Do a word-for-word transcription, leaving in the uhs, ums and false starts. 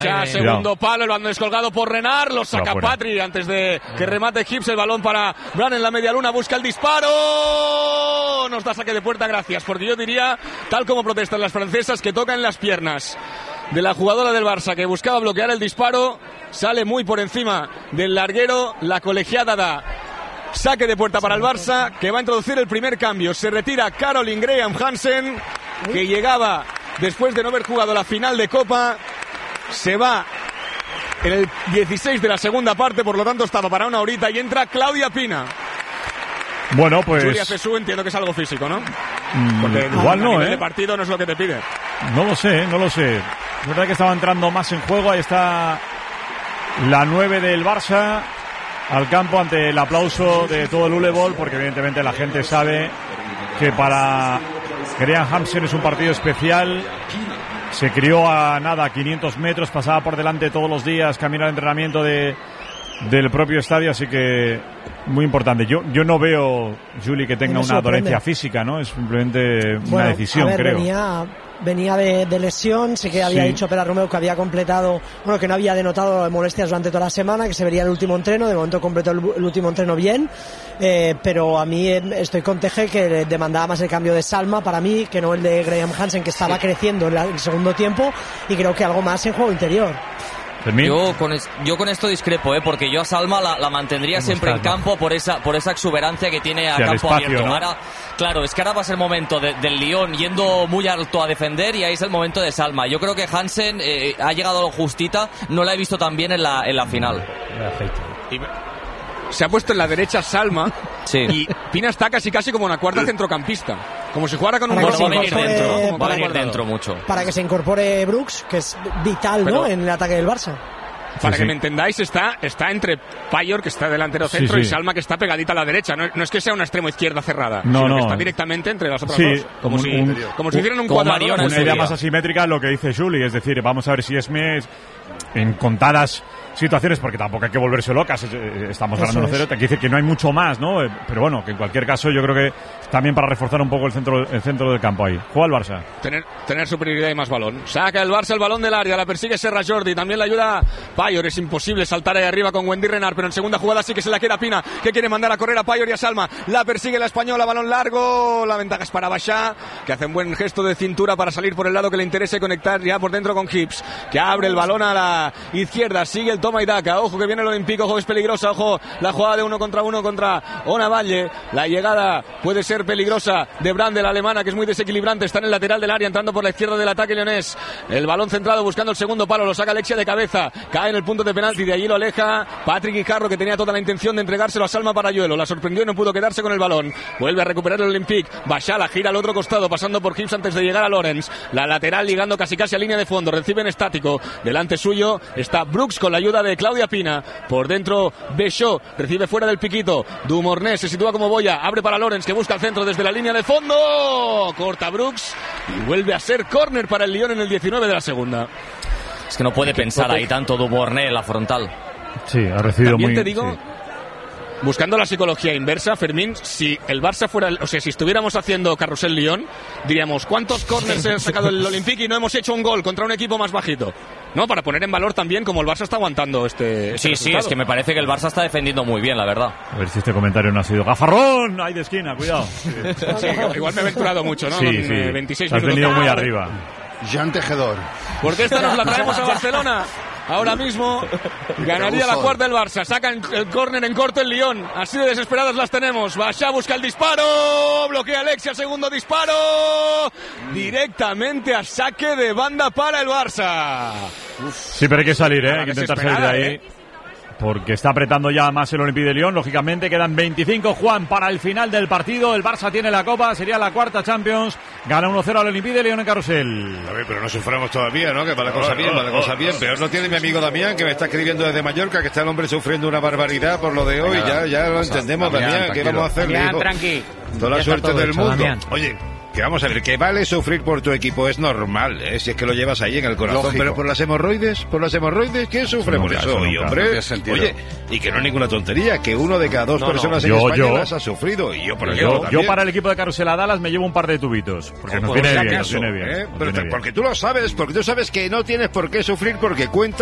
Ya, segundo palo, el balón descolgado por Renard, lo saca Patri antes de que remate Hibbs, el balón para Bran en la media luna, busca el disparo, nos da saque de puerta, gracias, porque yo diría, tal como protestan las francesas, que toca en las piernas de la jugadora del Barça que buscaba bloquear el disparo, sale muy por encima del larguero, la colegiada da saque de puerta para el Barça, que va a introducir el primer cambio, se retira Caroline Graham Hansen, que llegaba después de no haber jugado la final de Copa. Se va en el dieciséis de la segunda parte, por lo tanto estaba para una horita y entra Claudia Pina. Bueno, pues... Julia Cesú, entiendo que es algo físico, ¿no? Porque igual a no, nivel ¿eh? de partido no es lo que te pide. No lo sé, no lo sé. Es verdad que estaba entrando más en juego. Ahí está la nueve del Barça al campo ante el aplauso de todo el Ulebol, porque evidentemente la gente sabe que para Graham Hansen es un partido especial. Se crió a nada, a quinientos metros, pasaba por delante todos los días, camino al entrenamiento de, del propio estadio, así que muy importante. Yo yo no veo, Juli, que tenga una dolencia física, ¿no? Es simplemente una bueno, decisión, a ver, creo. Venía, venía de, de lesión, sé que había Sí. dicho Pera Romeu que había completado, bueno, que no había denotado molestias durante toda la semana, que se vería el último entreno, de momento completó el, el último entreno bien, eh, pero a mí eh, estoy con Teje, que demandaba más el cambio de Salma para mí, que no el de Graham Hansen, que estaba sí. creciendo en la, el segundo tiempo, y creo que algo más en juego interior. Yo con, es, yo con esto discrepo, ¿eh? Porque yo a Salma la, la mantendría siempre en campo por esa por esa exuberancia que tiene a sí, campo espacio, abierto. ¿no? Ahora, claro, es que ahora va a ser el momento de, del Lyon yendo muy alto a defender y ahí es el momento de Salma. Yo creo que Hansen eh, ha llegado a lo justita, no la he visto tan bien en la, en la final. Y se ha puesto en la derecha Salma sí. y Pina está casi casi como una cuarta centrocampista, como si jugara con un Para bueno, va a venir dentro, eh, va a venir dentro mucho. Para que se incorpore Brooks, que es vital, Pero, ¿no? En el ataque del Barça. Para sí, que sí. me entendáis, está, está entre Payor, que está delantero centro, sí, sí. y Salma, que está pegadita a la derecha. No, no es que sea una extremo izquierda cerrada, no, sino no. que está directamente entre las otras sí, dos. Como, un, si, un, como si hicieran un como cuadrado. Mariona, Una idea más asimétrica, lo que dice Juli, es decir, vamos a ver si Esme es en contadas situaciones, porque tampoco hay que volverse locas, estamos ganando uno cero, te quiere decir que no hay mucho más, ¿no? Pero bueno, que en cualquier caso yo creo que también para reforzar un poco el centro el centro del campo ahí. Juega el Barça. Tener, tener superioridad y más balón. Saca el Barça el balón del área, la persigue Serra Jordi, también le ayuda Payor, es imposible saltar ahí arriba con Wendy Renard, pero en segunda jugada sí que se la queda Pina, que quiere mandar a correr a Payor y a Salma, la persigue la española, balón largo, la ventaja es para Bachá, que hace un buen gesto de cintura para salir por el lado que le interese conectar ya por dentro con Hibbs, que abre el balón a la izquierda, sigue el toma y daca, ojo que viene el Olímpico, ojo que es peligrosa, ojo la jugada de uno contra uno contra Ona Valle, la llegada puede ser peligrosa de Brandel, alemana, que es muy desequilibrante, está en el lateral del área, entrando por la izquierda del ataque leonés, el balón centrado buscando el segundo palo, lo saca Alexia de cabeza, cae en el punto de penalti, de allí lo aleja Patrick Guijarro, que tenía toda la intención de entregárselo a Salma Parayuelo, la sorprendió y no pudo quedarse con el balón, vuelve a recuperar el Olympique, Bachá gira al otro costado, pasando por Hibbs antes de llegar a Lorenz, la lateral ligando casi casi a línea de fondo, recibe en estático, delante suyo está Brooks con la ayuda de Claudia Pina, por dentro Bechot, recibe fuera del piquito, Dumornés se sitúa como boya, abre para Lorenz, que busca el centro desde la línea de fondo, corta Brooks y vuelve a ser córner para el Lyon en el diecinueve de la segunda. Es que no puede pensar ahí tanto Dumornés en la frontal. Sí, ha recibido También muy... te digo... Sí. Buscando la psicología inversa, Fermín, si el Barça fuera, o sea, si estuviéramos haciendo Carrusel Lyon, diríamos, ¿cuántos córners ha sacado el Olympique y no hemos hecho un gol contra un equipo más bajito? No, para poner en valor también cómo el Barça está aguantando este, este Sí, resultado. sí, es que me parece que el Barça está defendiendo muy bien, la verdad. A ver si este comentario no ha sido gafarrón, ahí de esquina, cuidado. Sí, sí, igual me he aventurado mucho, ¿no? Sí, Con, sí. eh, veintiséis has minutos. venido muy arriba. Jean Tejedor. Porque esta nos la traemos a Barcelona. Ahora mismo ganaría la cuarta el Barça. Saca el córner en corto el Lyon. Así de desesperadas las tenemos. Bachá busca el disparo. Bloquea Alexia, segundo disparo. Directamente a saque de banda para el Barça. Uf. Sí, pero hay que salir, ¿eh? Hay que intentar salir de ahí. ¿eh? Porque está apretando ya más el Olympique de Lyon. Lógicamente quedan veinticinco, Juan, para el final del partido. El Barça tiene la Copa, sería la cuarta Champions. Gana uno cero al Olympique de Lyon en Carrusel. A ver, pero no suframos todavía, ¿no? Que va la cosa bien, va la cosa bien. Peor no tiene mi amigo Damián, que me está escribiendo desde Mallorca, que está el hombre sufriendo una barbaridad por lo de hoy. Ya, ya lo entendemos, Damián. ¿Qué vamos a hacer? Damián, tranqui. Toda la suerte del mundo. Oye, Que vamos a ver, que vale sufrir por tu equipo, es normal, ¿eh? Si es que lo llevas ahí en el corazón. Lógico. Pero por las hemorroides, por las hemorroides, ¿quién sufre nunca, por eso? eso Oye, nunca, hombre, no oye, y que no es ninguna tontería, que uno de cada dos no, personas no. en Yo, España yo, las ha sufrido, y yo por yo, ejemplo yo para el equipo de Carrusel a Dallas me llevo un par de tubitos, porque nos por viene si bien, nos acaso, viene bien. ¿eh? Nos Pero viene bien. porque tú lo sabes, porque tú sabes que no tienes por qué sufrir, porque cuenta